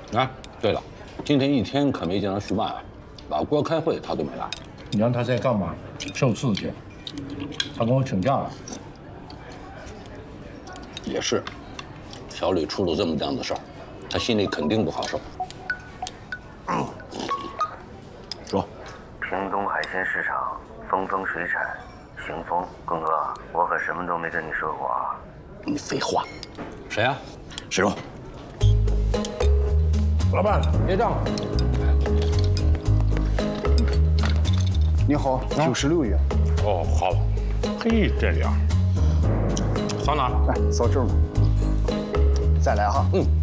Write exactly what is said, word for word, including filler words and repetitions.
啊，对了，今天一天可没见到徐曼啊，老郭开会他都没来。 你让他在干嘛？受刺激。他跟我请假了。 也是，小吕出了这么档子事儿，他心里肯定不好受。嗯，说， 屏东海鲜市场峰峰水产，邢峰，公哥，我可什么都没跟你说过啊。 你废话。谁呀？石荣。 老板，结账。 你好，九十六元。 哦，好。嘿，这里啊。扫哪？ 来，扫这儿嘛。再来哈。 嗯。